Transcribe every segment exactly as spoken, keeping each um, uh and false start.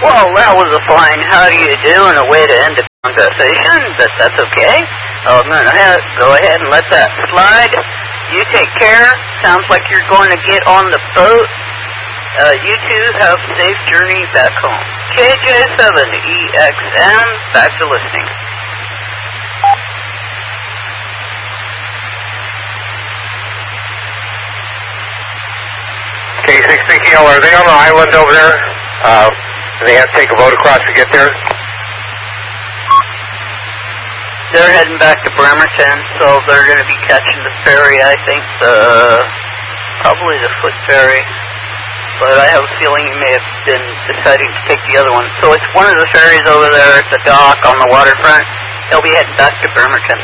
Well, that was a fine how do you do and a way to end the conversation, but that's okay. I'm going to go ahead and let that slide. You take care. Sounds like you're going to get on the boat. Uh, you two have a safe journey back home. K J seven E X M, back to listening. K six B K L, are they on the island over there? Uh, they have to take a boat across to get there? They're heading back to Bremerton, so they're going to be catching the ferry, I think, the, probably the foot ferry. But I have a feeling you may have been deciding to take the other one. So it's one of the ferries over there at the dock on the waterfront. They'll be heading back to Bremerton.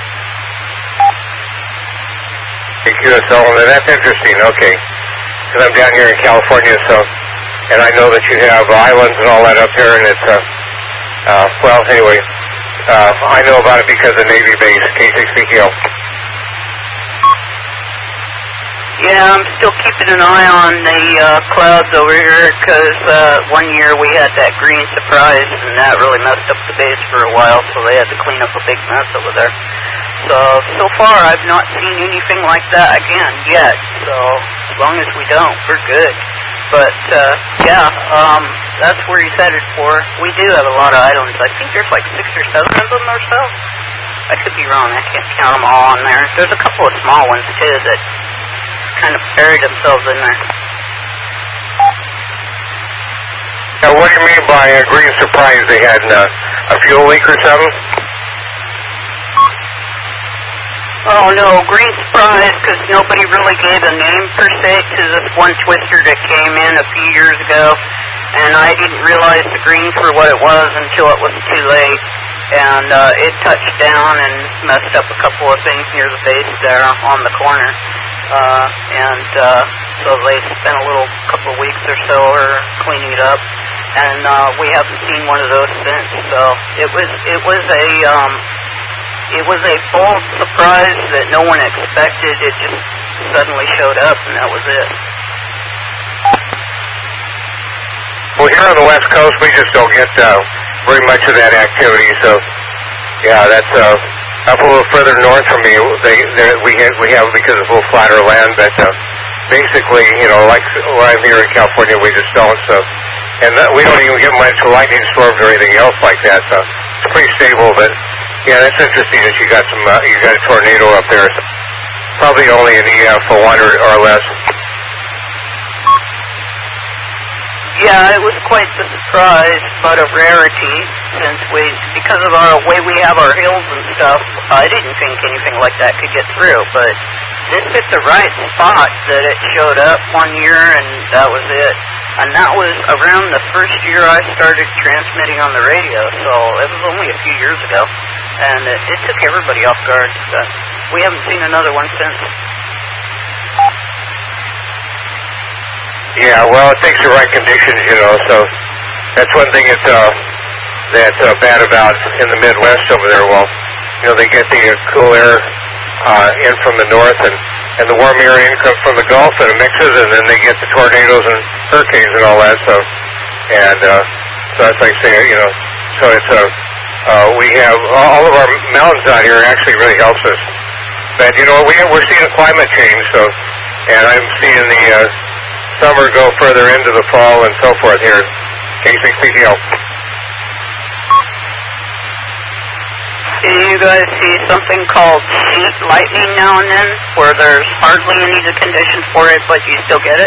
Thank you, Sullivan. That's interesting, okay. Because I'm down here in California, so, and I know that you have islands and all that up here, and it's, uh, uh well, anyway, uh, I know about it because of Navy base, K six B K L. Yeah, I'm still keeping an eye on the uh, clouds over here because uh, one year we had that green surprise and that really messed up the base for a while, so they had to clean up a big mess over there. So, so far I've not seen anything like that again yet, so as long as we don't, we're good. But, uh, yeah, um, that's where he's headed for. We do have a lot of items. I think there's like six or seven of them or so. I could be wrong. I can't count them all on there. There's a couple of small ones, too, that kind of buried themselves in there. Now, what do you mean by a green surprise? They had uh, a fuel leak or something? Oh, no, green surprise, because nobody really gave a name, per se, to this one twister that came in a few years ago, and I didn't realize the greens were what it was until it was too late, and uh, it touched down and messed up a couple of things near the base there on the corner, uh, and uh, so they spent a little couple of weeks or so cleaning it up, and uh, we haven't seen one of those since, so it was, it was a, um, It was a bold surprise that no one expected. It just suddenly showed up, and that was it. Well, here on the West Coast, we just don't get uh, very much of that activity. So, yeah, that's uh, up a little further north from me. They, they, we, have, we have because it's a little flatter land, but uh, basically, you know, like where I'm here in California, we just don't. So, and uh, we don't even get much lightning storms or anything else like that. So it's pretty stable, but. Yeah, that's interesting that you got some, uh, you got a tornado up there. Probably only an E F one or, or less. Yeah, it was quite the surprise, but a rarity, since we, because of our way we have our hills and stuff, I didn't think anything like that could get through, but this hit the right spot that it showed up one year, and that was it. And that was around the first year I started transmitting on the radio, so it was only a few years ago. And it, it took everybody off guard. But we haven't seen another one since. Yeah, well, it takes the right conditions, you know, so that's one thing that's, uh, that's uh, bad about in the Midwest over there. Well, you know, they get the uh, cool air uh, in from the north, and, and the warm air in comes from the Gulf, and it mixes, and then they get the tornadoes and hurricanes and all that. So, and uh, so that's like saying, you know, so it's a, uh, uh, we have all of our mountains out here actually really helps us. But you know, we have, we're seeing a climate change, so, and I'm seeing the uh, summer go further into the fall and so forth here. K six B K L. Do you guys see something called sheet lightning now and then, where there's hardly any of the conditions for it, but you still get it?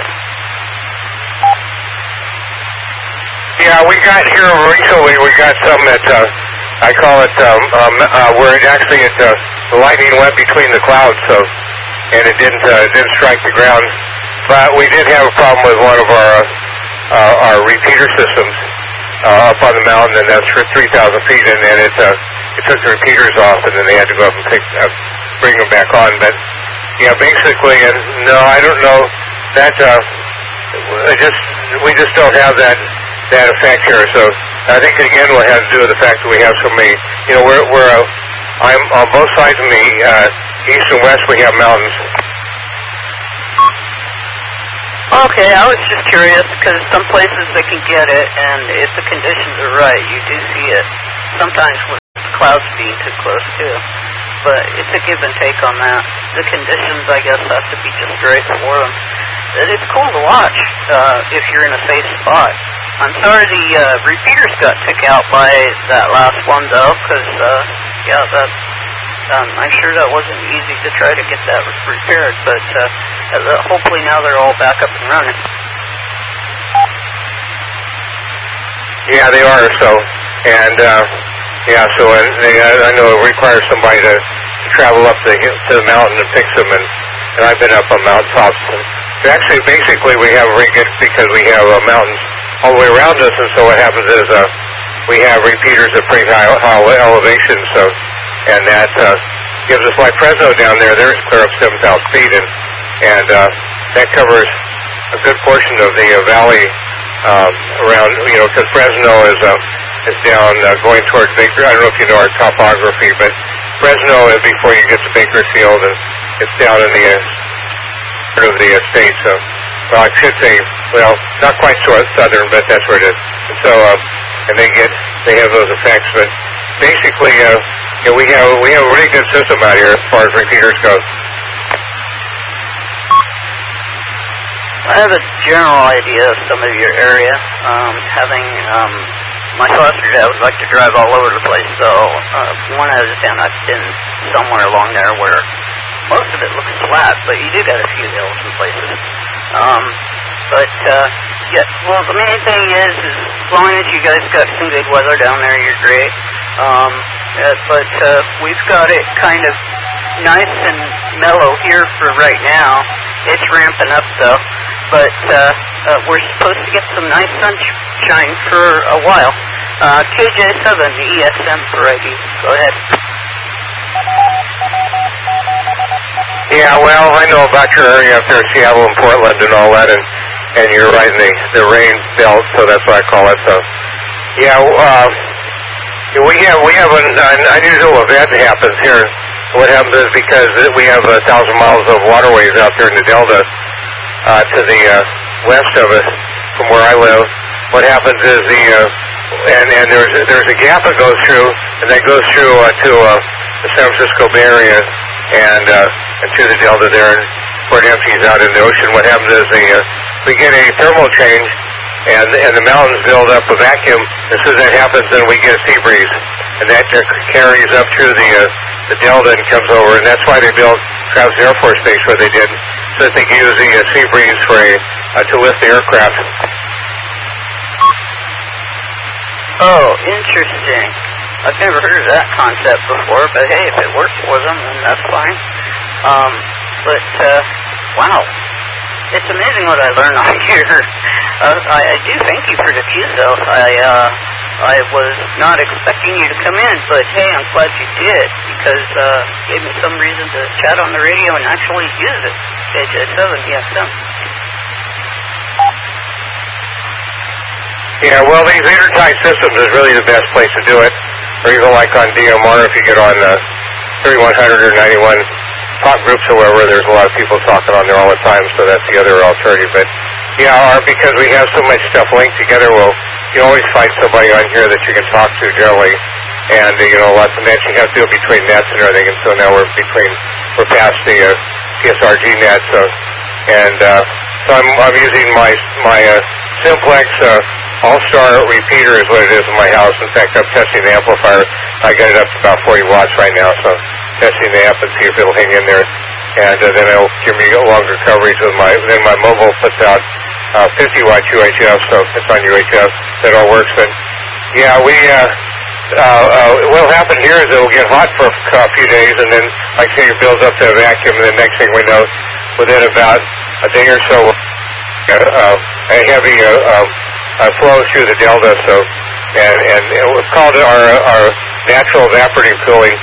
Yeah, we got here recently, we got some that, uh, I call it, um, um, uh, where it actually, it, uh, the lightning went between the clouds, so, and it didn't, uh, it didn't strike the ground. But we did have a problem with one of our, uh, our repeater systems, uh, up on the mountain, and that's for three thousand feet, and then it, uh, it took the repeaters off, and then they had to go up and pick, uh, bring them back on. But yeah, basically, and no, I don't know that. Uh, I just we just don't have that that effect here. So I think again, will have to do with the fact that we have so many. You know, we're we're uh, I'm on both sides of me, uh, east and west. We have mountains. Okay, I was just curious because some places they can get it, and if the conditions are right, you do see it. Sometimes with clouds being too close too, but it's a give and take on that. The conditions, I guess, have to be just right for them. It's cool to watch uh, if you're in a safe spot. I'm sorry the uh, repeaters got took out by that last one though, because uh, yeah, that. Um, I'm sure that wasn't easy to try to get that repaired, but uh, hopefully now they're all back up and running. Yeah, they are. So, and uh, yeah, so and they, I know it requires somebody to, to travel up the to the mountain and fix them, and, and I've been up on mountaintops. And actually, basically, we have very good because we have uh, mountains all the way around us, and so what happens is uh, we have repeaters at pretty high, high elevation. So. And that uh, gives us, like Fresno down there, there's clear up seven thousand feet, and, and uh, that covers a good portion of the uh, valley um, around, you know, because Fresno is uh, is down uh, going toward Baker. I don't know if you know our topography, but Fresno is before you get to Bakersfield, and it's down in the uh, part of the uh, state. So, well, I should say, well, not quite so southern, but that's where it is. And so, uh, and they get they have those effects, but basically. Uh, Yeah, we have we have a really good system out here as far as repeaters go. I have a general idea of some of your area. Um, having um, my foster dad would like to drive all over the place, so uh, one out of ten I've been somewhere along there where most of it looks flat, but you do got a few hills and places. Um, but uh, yeah, well, the main thing is, is as long as you guys got some good weather down there, you're great. Um, uh, but uh, we've got it kind of nice and mellow here for right now. It's ramping up though, but uh, uh, we're supposed to get some nice sunshine for a while. Uh, K J seven, the E X M for I D. Go ahead. Yeah, well, I know about your area up there, Seattle and Portland and all that, and, and you're right in the, the rain belt, so that's what I call it. So, yeah, uh, we have we have an, an unusual event that happens here. What happens is because we have a thousand miles of waterways out there in the Delta uh, to the uh, west of us from where I live. What happens is the uh, and and there's there's a gap that goes through, and that goes through uh, to uh, the San Francisco Bay Area and uh, and to the Delta there, and where it empties out in the ocean. What happens is the uh, we get a thermal change. And, and the mountains build up a vacuum. As soon as that happens, then we get a sea breeze, and that uh, carries up through the uh, the Delta and comes over. And that's why they built Travis Air Force Base where they did, so that they can use the uh, sea breeze for a uh, to lift the aircraft. Oh, interesting. I've never heard of that concept before, but hey, if it works for them, then that's fine. Um, but uh, wow. It's amazing what I learned on here. Uh, I, I do thank you for the cue, though. I uh, I was not expecting you to come in, but hey, I'm glad you did, because uh, it gave me some reason to chat on the radio and actually use it. K J seven, E X M. Yeah, well, these intertie systems is really the best place to do it, or even like on D M R if you get on uh, thirty-one hundred or ninety-one. Talk groups or wherever, there's a lot of people talking on there all the time, so that's the other alternative. But yeah, our, because we have so much stuff linked together, well, you always find somebody on here that you can talk to generally, and uh, you know, lots of nets you have to do between nets and everything, and so now we're between, we're past the uh, P S R G net, so, and uh, so I'm, I'm using my, my uh, Simplex uh, All-Star repeater is what it is in my house. In fact, I'm testing the amplifier. I got it up to about forty watts right now, so testing the amp and see if it'll hang in there, and uh, then it'll give me longer coverage with my, then my mobile puts out uh, fifty watt U H F, so it's on U H F, that all works. But yeah, we, uh, uh, uh, what'll happen here is it'll get hot for a few days, and then, like I say, it builds up to a vacuum, and the next thing we know, within about a day or so, uh, uh, a heavy uh, uh, uh, flow through the Delta, so, and, and it was called our, our natural evaporative cooling.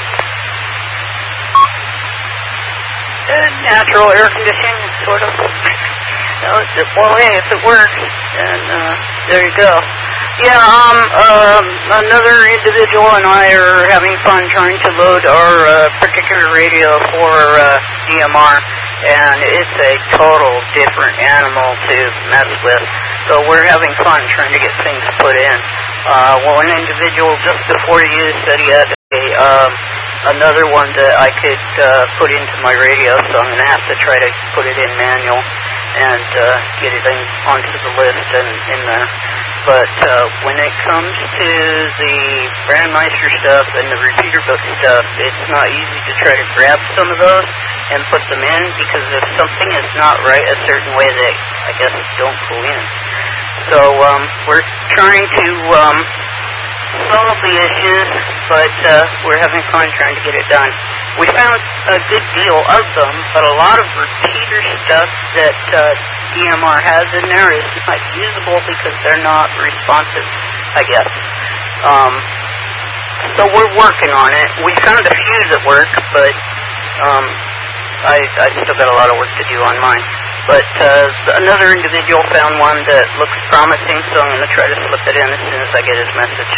Uh, natural air conditioning, sort of. Well, hey, if it works, then uh, there you go. Yeah, um, um, another individual and I are having fun trying to load our uh, particular radio for uh, D M R, and it's a total different animal to mess with. So we're having fun trying to get things put in. Uh, well, an individual just before you said he had a, um, another one that I could uh, put into my radio, so I'm going to have to try to put it in manual and uh, get it in, onto the list and in there. But uh, when it comes to the Brandmeister stuff and the repeater book stuff, it's not easy to try to grab some of those and put them in, because if something is not right a certain way, they, I guess, don't go in. So um, we're trying to um, solve the issues, but uh, we're having fun trying to get it done. We found a good deal of them, but a lot of repeater stuff that uh, D M R has in there is not usable because they're not responsive, I guess. Um, so we're working on it. We found a few that work, but um, I, I still got a lot of work to do on mine. But uh, another individual found one that looks promising, so I'm going to try to slip it in as soon as I get his message.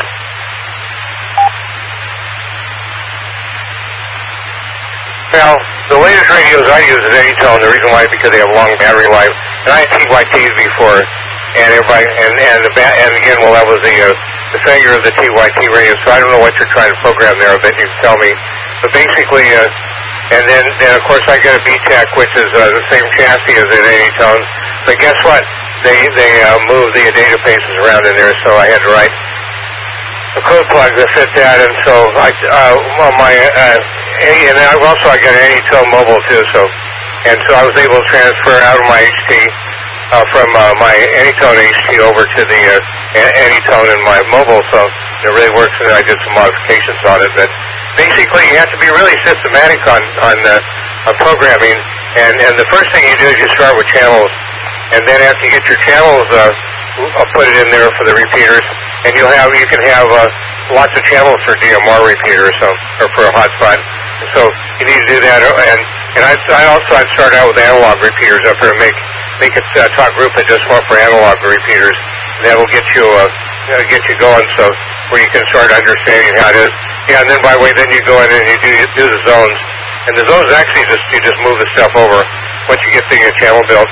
Well, the latest radios I use is Anytone. The reason why is because they have long battery life. And I had T Y Ts before, and everybody, and and the ba- and again, well, that was the uh, the failure of the T Y T radio. So I don't know what you're trying to program there. I bet you can tell me. But basically, uh, and then then of course I got a B TEC, which is uh, the same chassis as an Anytone. But guess what? They they uh, moved the data bases around in there, so I had to write a code plug that fit that, and so I, uh, well, my, uh, and then I also I got an Anytone mobile too, so, and so I was able to transfer out of my H T, uh, from, uh, my Anytone H T over to the, uh, Anytone in my mobile, so it really works, and I did some modifications on it, but basically you have to be really systematic on, on, uh, on programming, and, and the first thing you do is you start with channels, and then after you get your channels, uh, I'll put it in there for the repeaters, and you'll have, you can have uh, lots of channels for D M R repeaters, so, or for a hotspot. So you need to do that, and and I, I also I'd start out with analog repeaters up there and make make it uh, talk group that just want for analog repeaters. And that will get you uh, get you going, so where you can start understanding how it is. Yeah, and then by the way, then you go in and you do you do the zones, and the zones actually just you just move the stuff over once you get the uh, channel built.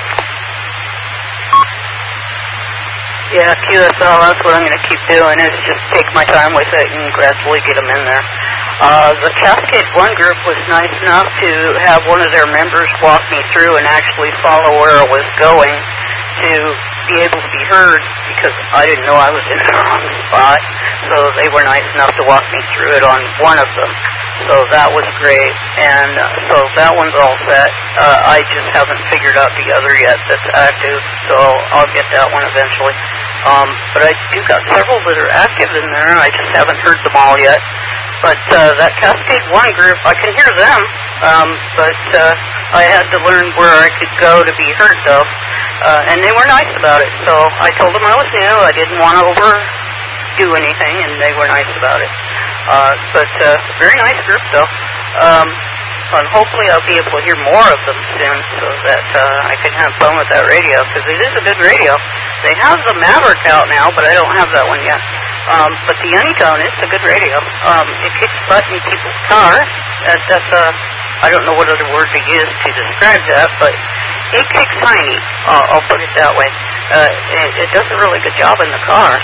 Yeah, Q S L, that's what I'm going to keep doing, is just take my time with it and gradually get them in there. Uh, the Cascade One group was nice enough to have one of their members walk me through and actually follow where I was going to be able to be heard, because I didn't know I was in the wrong spot, so they were nice enough to walk me through it on one of them. So that was great, and uh, so that one's all set. Uh, I just haven't figured out the other yet that's active, so I'll get that one eventually. Um, but I do got several that are active in there, I just haven't heard them all yet. But uh, that Cascade One group, I can hear them, um, but uh, I had to learn where I could go to be heard, though. Uh, and they were nice about it, so I told them I was new, I didn't want to overdo anything, and they were nice about it. Uh, but uh, very nice group, though. Um, and hopefully I'll be able to hear more of them soon, so that uh, I can have fun with that radio, because it is a good radio. They have the Maverick out now, but I don't have that one yet. Um, but the Anytone, it's a good radio. Um, it kicks butt in people's car. That, that's a, I don't know what other word to use to describe that, but it kicks tiny. Uh, I'll put it that way. Uh, it, it does a really good job in the car.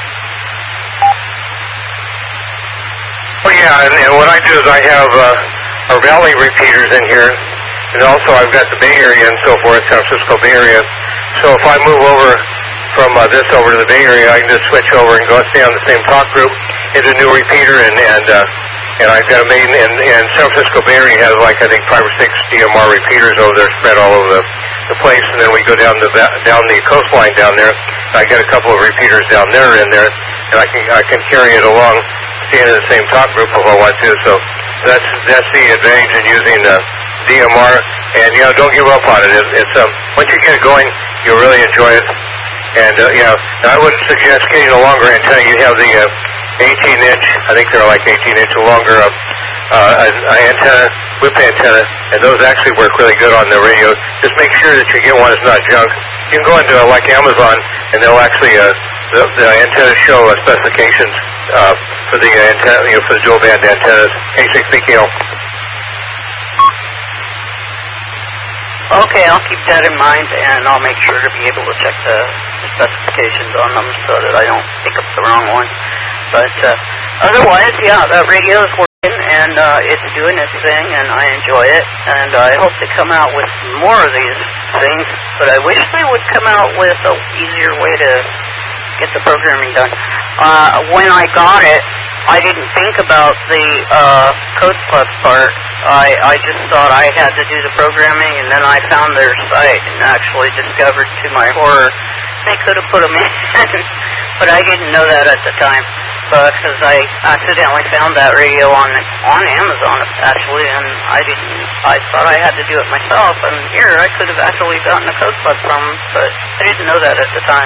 Well, yeah, and, and what I do is I have uh, our Valley repeaters in here, and also I've got the Bay Area and so forth, San Francisco Bay Area. So if I move over from uh, this over to the Bay Area, I can just switch over and go stay on the same talk group, hit a new repeater, and and uh, and I've got a main, and, and San Francisco Bay Area has like I think five or six D M R repeaters over there spread all over the, the place, and then we go down the down the coastline down there. I get a couple of repeaters down there in there, and I can I can carry it along, staying in the same talk group if I want to. So that's that's the advantage in using the D M R, and you know don't give up on it. it it's um once you get it going, you'll really enjoy it. And, uh, you know, I would suggest getting a longer antenna. You have the uh, eighteen inch, I think they're like eighteen inch or longer, uh, uh, antenna, whip antenna, and those actually work really good on the radio. Just make sure that you get one that's not junk. You can go into uh, like Amazon, and they'll actually, uh, the, the antennas show uh, specifications uh, for the antenna, you know, for the dual band antennas. Hey, six B K L. Okay, I'll keep that in mind, and I'll make sure to be able to check the specifications on them so that I don't pick up the wrong one. But uh, otherwise, yeah, that radio is working, and uh, it's doing its thing, and I enjoy it. And I hope they come out with more of these things, but I wish they would come out with an easier way to get the programming done. Uh, when I got it, I didn't think about the uh, Code Plus part. I, I just thought I had to do the programming, and then I found their site and actually discovered, to my horror, they could have put them in. But I didn't know that at the time, because I accidentally found that radio on on Amazon, actually, and I didn't. I thought I had to do it myself, and here I could have actually gotten a Code Plus from them, but I didn't know that at the time.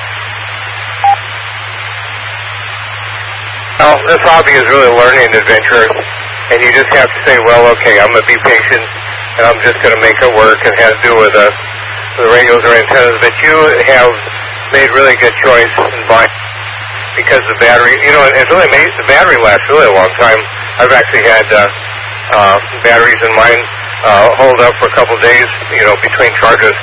Well, this hobby is really a learning adventure, and you just have to say, well, okay, I'm going to be patient, and I'm just going to make it work. It has to do with uh, the radios or antennas, but you have made really good choice in buying, because the battery, you know, it really makes the battery last really a long time. I've actually had uh, uh, batteries in mine uh, hold up for a couple of days, you know, between charges.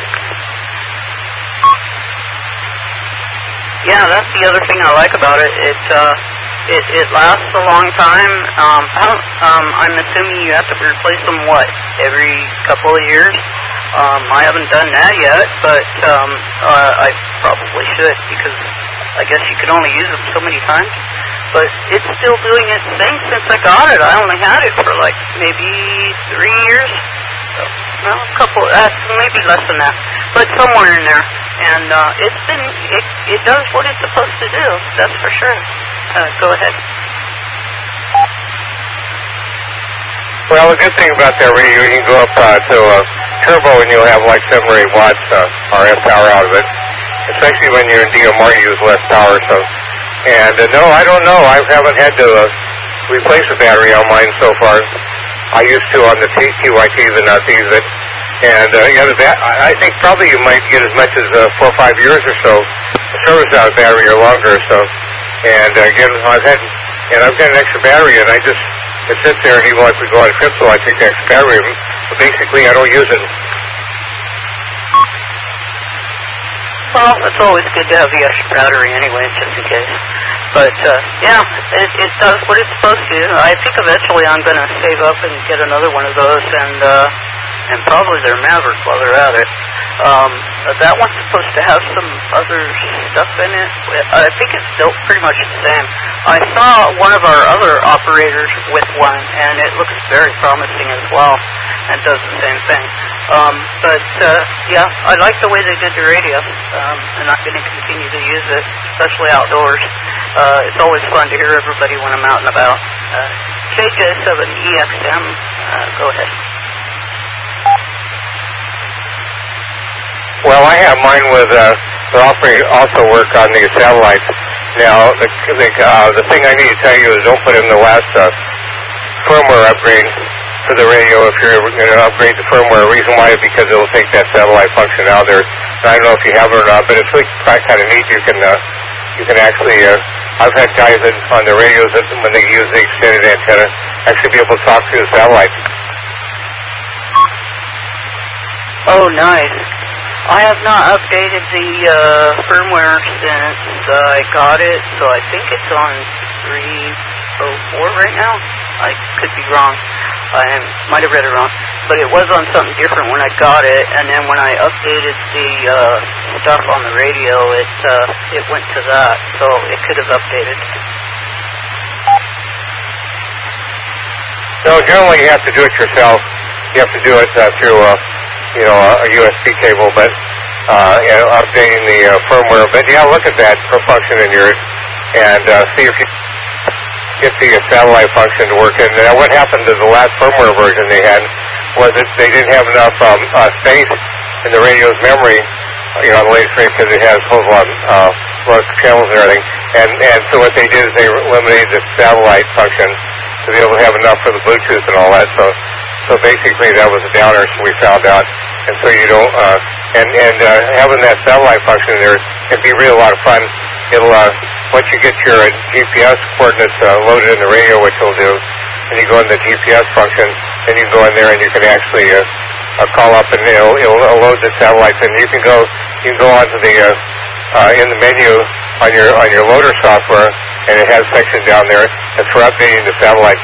Yeah, that's the other thing I like about it. It uh, it, it lasts a long time. Um, I don't, um, I'm assuming you have to replace them, what, every couple of years? Um, I haven't done that yet, but um, uh, I probably should, because I guess you can only use them so many times. But it's still doing its thing since I got it. I only had it for like maybe three years. So, no, a couple, uh, maybe less than that, but somewhere in there. And uh, it's been, it, it does what it's supposed to do, that's for sure. Uh, go ahead. Well, the good thing about that radio, you can go up uh, to uh, turbo and you'll have like seven or eight watts uh, R F power out of it. Especially when you're in D M R, you use less power. So, and uh, no, I don't know. I haven't had to uh, replace a battery on mine so far. I used to on the T Y Ts and not these. But, and uh, yeah, the ba- I think probably you might get as much as uh, four or five years or so service out of battery or longer. So, and uh, again, I've had and I've got an extra battery, and I just it sits there, and even like we go on trips, so I take the extra battery. But basically, I don't use it. Well, it's always good to have the extra battery anyway, just in case. But, uh, yeah, it, it does what it's supposed to. I think eventually I'm going to save up and get another one of those, and uh, and probably their Maverick while they're at it. Um, that one's supposed to have some other stuff in it. I think it's still pretty much the same. I saw one of our other operators with one, and it looks very promising as well, and does the same thing. Um, but, uh, yeah, I like the way they did the radio, um, and I'm going to continue to use it, especially outdoors. Uh, it's always fun to hear everybody when I'm out and about. Uh, J J seven E X M, uh, go ahead. Well, I have mine with, uh, they're offering also work on the satellites. Now, the, the, uh, the thing I need to tell you is don't put in the last uh, firmware upgrade for the radio if you're going to upgrade the firmware. The reason why is because it will take that satellite function out there. And I don't know if you have it or not, but it's really kind of neat. You can, uh, you can actually, uh, I've had guys that, on the radios that when they use the extended antenna, actually be able to talk to the satellite. Oh, nice. I have not updated the uh, firmware since uh, I got it, so I think it's on three oh four right now. I could be wrong. I might have read it wrong. But it was on something different when I got it, and then when I updated the uh, stuff on the radio, it, uh, it went to that, so it could have updated. No, generally you have to do it yourself. You have to do it uh, through uh, you know, a U S B cable, but uh, you know, updating the uh, firmware. But yeah, look at that for function in yours, and uh, see if you get the uh, satellite function to work. And uh, what happened to the last firmware version they had was that they didn't have enough um, uh, space in the radio's memory, you know, on the latest radio, because it has a whole lot of uh, channels and everything. And and so what they did is they eliminated the satellite function to be able to have enough for the Bluetooth and all that. So. So basically, that was a downer, so we found out. And so you don't, uh, and and uh, having that satellite function there can be really a lot of fun. It'll uh, once you get your uh, G P S coordinates uh, loaded in the radio, which it'll do, and you go in the G P S function, then you go in there and you can actually uh, a call up, and it'll, it'll load the satellites, and you can go you can go onto the uh, uh, in the menu on your on your loader software, and it has a section down there that's for updating the satellites.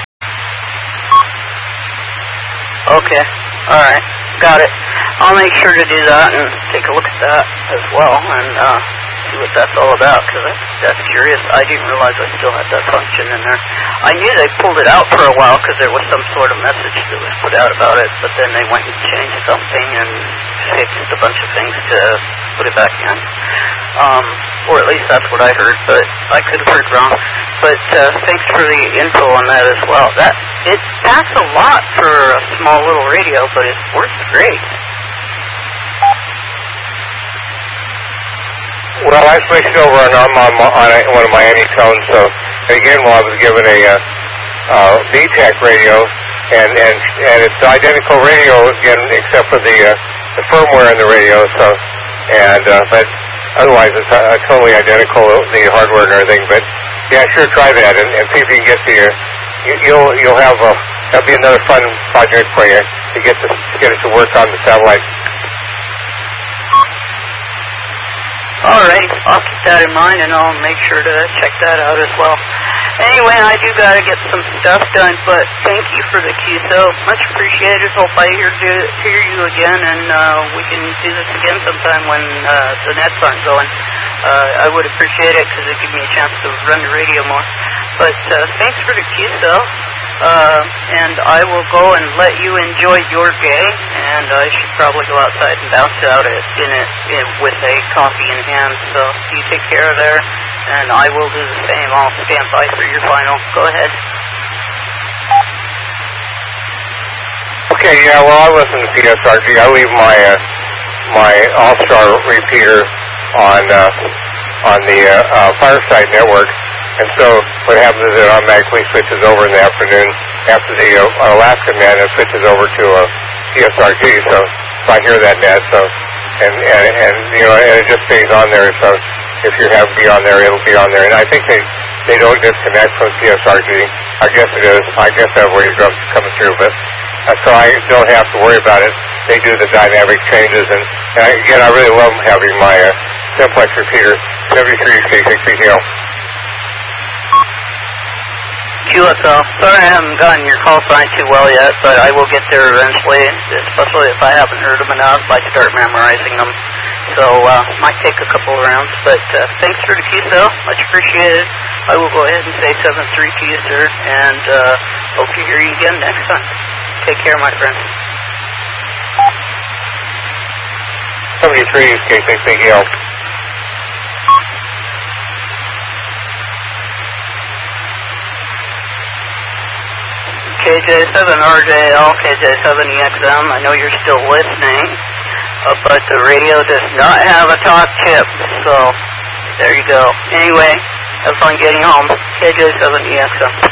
Okay, all right, got it. I'll make sure to do that and take a look at that as well, and uh, see what that's all about, because that's, that's curious. I didn't realize I still had that function in there. I knew they pulled it out for a while because there was some sort of message that was put out about it, but then they went and changed something and fixed a bunch of things to put it back in. Um, or at least that's what I heard, but I could have heard wrong. But uh, thanks for the info on that as well. That it packs a lot for a small little radio, but it works great. Well, I switched over and I'm on, my, on a, one of my Anytones, so again, well, I was given a uh, uh, D TEC radio, and, and and it's identical radio again, except for the uh, the firmware in the radio. So, and uh, but otherwise, it's uh, totally identical, the hardware and everything. But yeah, sure, try that and, and see if you can get the uh, you, you'll you'll have a, that'll be another fun project for you to get to, to get it to work on the satellite. All right, I'll keep that in mind, and I'll make sure to check that out as well. Anyway, I do got to get some stuff done, but thank you for the Q S O. Much appreciated. Hope I hear, do, hear you again, and uh, we can do this again sometime when uh, the nets aren't going. Uh, I would appreciate it because it gives me a chance to run the radio more. But uh, thanks for the Q S O. Uh, and I will go and let you enjoy your day, and I should probably go outside and bounce out it, in it in, with a coffee in hand. So you take care of there, and I will do the same. I'll stand by for your final. Go ahead. Okay, yeah, well, I listen to P S R G. I leave my uh, my All-Star repeater on uh, on the uh, uh, Fireside network. And so what happens is it automatically switches over in the afternoon after the uh, Alaska net, and switches over to uh, P S R G. So, so I hear that net. So and, and and you know, and it just stays on there. So if you have to be on there, it'll be on there. And I think they they don't disconnect from P S R G. I guess it is. I guess that radio drums coming through, but uh, so I don't have to worry about it. They do the dynamic changes, and, and I, again, I really love having my uh, simplex repeater seventy-three K six B T L. Q S O. Sorry I haven't gotten your call sign too well yet, but I will get there eventually, especially if I haven't heard them enough. I start memorizing them. So, uh, might take a couple of rounds, but uh, thanks for the Q S O. Much appreciated. I will go ahead and say seven three to you, sir, and uh, hope to hear you again next time. Take care, my friend. seventy-three K six B T L. K J seven R J L, K J seven E X M, I know you're still listening, uh, but the radio does not have a talk chip, so there you go. Anyway, have fun getting home. K J seven E X M.